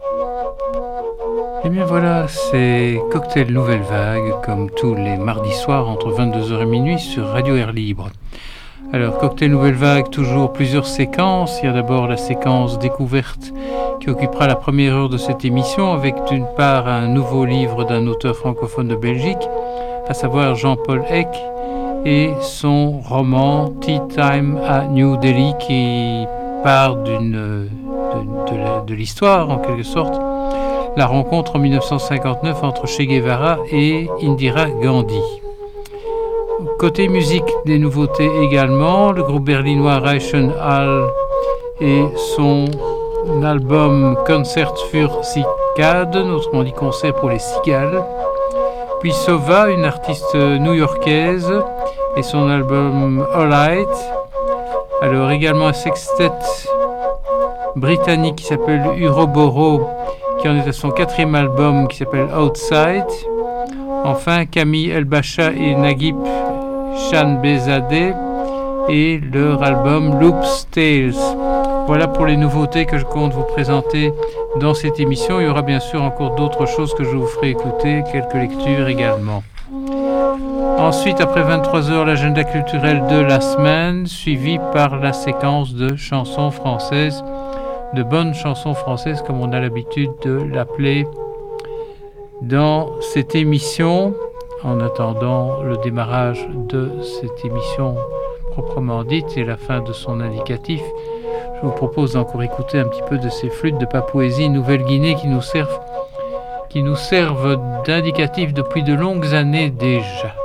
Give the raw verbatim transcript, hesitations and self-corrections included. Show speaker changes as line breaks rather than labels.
Et bien voilà, c'est Cocktail Nouvelle Vague, comme tous les mardis soirs entre vingt-deux heures et minuit sur Radio Air Libre. Alors, Cocktail Nouvelle Vague, toujours plusieurs séquences. Il y a d'abord la séquence découverte qui occupera la première heure de cette émission avec d'une part un nouveau livre d'un auteur francophone de Belgique, à savoir Jean-Paul Eck, et son roman Tea Time à New Delhi qui part d'une, de, de, la, de l'histoire en quelque sorte, la rencontre en dix-neuf cent cinquante-neuf entre Che Guevara et Indira Gandhi. Côté musique, des nouveautés également, le groupe berlinois Reichenhall et son album Concert für Cicades, autrement dit concert pour les cigales. Puis Sova, une artiste new-yorkaise, et son album All Right. Alors également un sextet britannique qui s'appelle Uroboro, qui en est à son quatrième album qui s'appelle Outside. Enfin Camille Elbacha et Naguib Shanbezadeh et leur album Loops Tales. Voilà pour les nouveautés que je compte vous présenter dans cette émission. Il y aura bien sûr encore d'autres choses que je vous ferai écouter, quelques lectures également. Ensuite, après vingt-trois heures, l'agenda culturel de la semaine, suivi par la séquence de chansons françaises, de bonnes chansons françaises, comme on a l'habitude de l'appeler dans cette émission. En attendant le démarrage de cette émission proprement dite et la fin de son indicatif, je vous propose d'encore écouter un petit peu de ces flûtes de Papouasie Nouvelle-Guinée qui nous servent, qui nous servent d'indicatif depuis de longues années déjà.